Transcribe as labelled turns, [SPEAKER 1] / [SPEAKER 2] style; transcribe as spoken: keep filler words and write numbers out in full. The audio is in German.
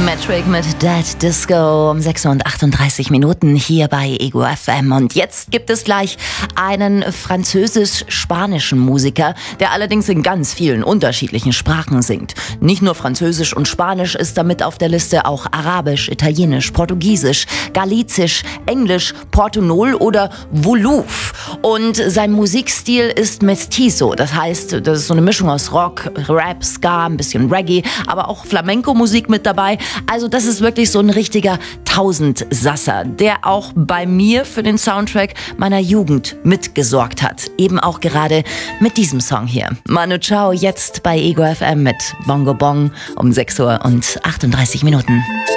[SPEAKER 1] Metric mit Dead Disco um sechs Uhr und achtunddreißig Minuten hier bei Ego F M. Und jetzt gibt es gleich einen französisch-spanischen Musiker, der allerdings in ganz vielen unterschiedlichen Sprachen singt. Nicht nur Französisch und Spanisch ist damit auf der Liste, auch Arabisch, Italienisch, Portugiesisch, Galizisch, Englisch, Portunol oder Wolof. Und sein Musikstil ist Mestizo, das heißt, das ist so eine Mischung aus Rock, Rap, Ska, ein bisschen Reggae, aber auch Flamenco-Musik mit dabei. Also das ist wirklich so ein richtiger Tausendsasser, der auch bei mir für den Soundtrack meiner Jugend mitgesorgt hat. Eben auch gerade mit diesem Song hier. Manu Chao jetzt bei Ego F M mit Bongo Bong um sechs Uhr und achtunddreißig Minuten.